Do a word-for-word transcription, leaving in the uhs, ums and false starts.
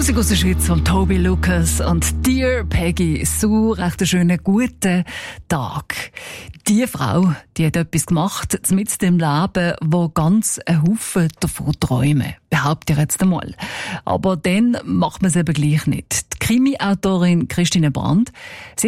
Musik aus der Schweiz von Toby Lucas und Dear Peggy. So recht einen schönen guten Tag. Die Frau, die hat etwas gemacht mit dem Leben, wo ganz ein Haufen davon träumen. Behaupte ich jetzt einmal. Aber dann macht man es eben gleich nicht. Die Krimi-Autorin Christine Brand, sie